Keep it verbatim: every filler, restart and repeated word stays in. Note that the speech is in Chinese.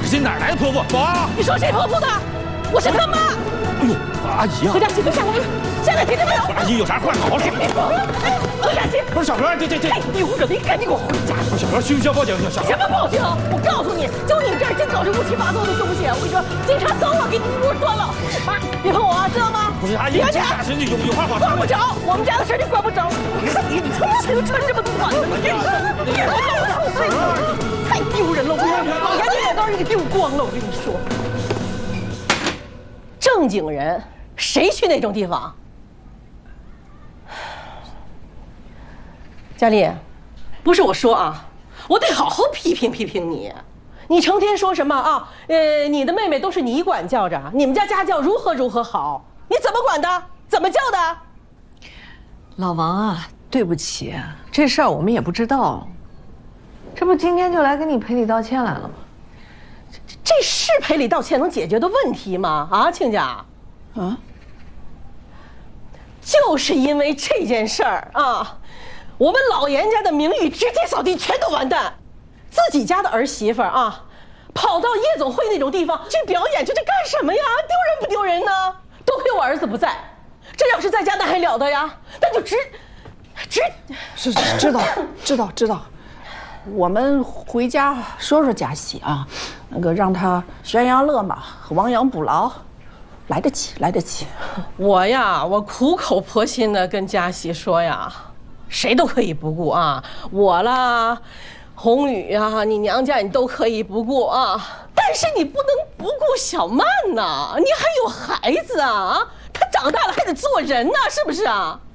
这哪来的泼妇？保安啊！ 你说谁泼妇的？我是他妈。 哎呦，阿姨啊！ 何佳琪，快下来！下来，听见没有？ 阿姨有啥话好好说。 何佳琪， 不是小何，这这这， 太丢人了！你赶紧给我回家！ 小何，需不需要报警？小什么报警？我告诉你，就你们这儿净搞这乌七八糟的东西！我跟你说，警察早晚给你一窝端了！妈，别碰我啊，知道吗？ 不是阿姨，大婶有有话好说。 管不着，我们家的事你管不着。你你从前就穿这么短的，你你太丢人了！我老杨你脸都让你给丢光了！我跟你说，正经人谁去那种地方？佳丽，不是我说啊，我得好好批评批评你。你成天说什么啊？呃，你的妹妹都是你管教着，你们家家教如何如何好，你怎么管的？怎么教的？ 老王啊，对不起，这事儿我们也不知道。这不今天就来跟你赔礼道歉来了吗？ 这这是赔礼道歉能解决的问题吗？啊，亲家， 啊， 就是因为这件事儿啊。我们老严家的名誉直接扫地，全都完蛋。自己家的儿媳妇啊，跑到夜总会那种地方去表演，这这干什么呀？丢人不丢人呢？多亏我儿子不在，这要是在家那还了得呀？那就直直是知道知道知道。我们回家说说佳琪啊，那个让他悬崖勒马，亡羊补牢，来得及来得及。 我呀，我苦口婆心的跟佳琪说呀。谁都可以不顾啊，我啦，宏宇啊，你娘家你都可以不顾啊，但是你不能不顾小曼呐，你还有孩子啊，他长大了还得做人呢，是不是啊？